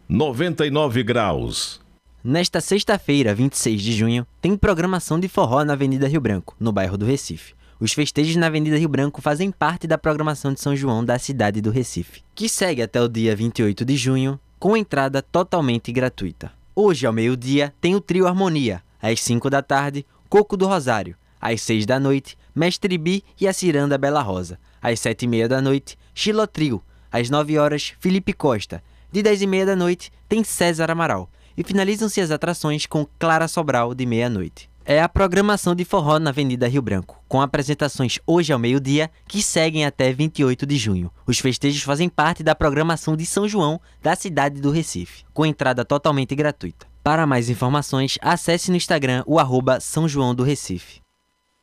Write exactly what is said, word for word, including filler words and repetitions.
noventa e nove graus. Nesta sexta-feira, vinte e seis de junho, tem programação de forró na Avenida Rio Branco, no bairro do Recife. Os festejos na Avenida Rio Branco fazem parte da programação de São João da cidade do Recife, que segue até o dia vinte e oito de junho, com entrada totalmente gratuita. Hoje, ao meio-dia, tem o Trio Harmonia, às cinco da tarde, Coco do Rosário, às seis da noite, Mestre Bi e a Ciranda Bela Rosa, às sete e meia da noite, Xilotrio, às nove horas, Felipe Costa, de dez e meia da noite, tem César Amaral, e finalizam-se as atrações com Clara Sobral, de meia-noite. É a programação de forró na Avenida Rio Branco, com apresentações hoje ao meio-dia, que seguem até vinte e oito de junho. Os festejos fazem parte da programação de São João da cidade do Recife, com entrada totalmente gratuita. Para mais informações, acesse no Instagram o arroba São João do Recife.